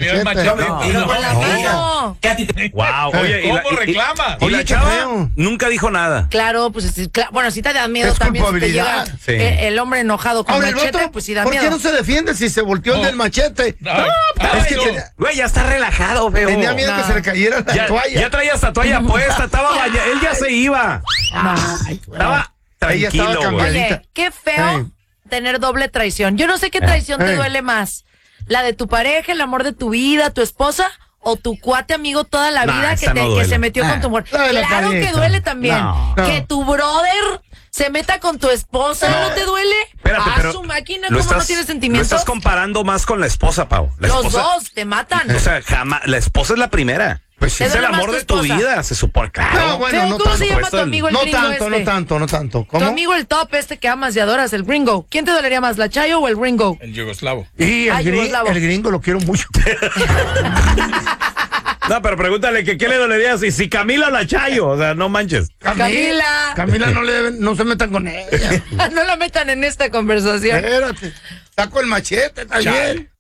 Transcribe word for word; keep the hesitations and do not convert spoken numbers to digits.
machete. machete. No, No, con la mano. Wow, oye, y la- ¿Cómo y- reclama? Y, y la Oye, chava qué feo. nunca dijo nada. Claro, pues sí, claro. Bueno, si te da miedo Es también si te culpabilidad. llega Sí. el, el hombre enojado con Ahora, el machete, vato, pues sí da ¿por miedo. qué no se defiende si se volteó el No. del machete? Ay, Es que ay, no. tenía, Güey, ya está relajado, feo. tenía miedo No. que se le cayera la Ya, toalla. ya traía esta toalla puesta, estaba baña, él ya se iba. Ay, güey. Estaba Ella estaba tranquilo, güey. cambiadita. Oye, qué feo Eh. tener doble traición. Yo no sé qué traición te Eh. duele más. La de tu pareja, el amor de tu vida, tu esposa, o tu cuate amigo toda la Nah, vida que, esa te- no que duele. se metió Ah, con tu mujer. la de la Claro que pareja. duele también. No. Que No. tu brother se meta con tu esposa, ¿no, te duele? Espérate, ah, pero su máquina, lo ¿cómo no estás- tienes Lo sentimientos? estás comparando más con la esposa, Pau. La Los esposa, dos te matan. O sea, jamás, la esposa es la primera. Pues sí. Te Es el duele más amor tu de tu esposa. vida, se supone. Claro. No, bueno, Feo, no ¿cómo tanto. se llama pues, tu amigo el No gringo tanto, este? no tanto, no tanto. Tu ¿Cómo? amigo el top este que amas y adoras, el gringo. ¿Quién te dolería más, la Chayo o el gringo? El yugoslavo. Y el, Ah, gri- yugoslavo. el gringo lo quiero mucho. No, pero pregúntale que qué le dolería si, si Camila o la Chayo. O sea, no manches. Camila. Camila no le deben, no se metan con ella. No la metan en esta conversación. Espérate. Saco el machete también.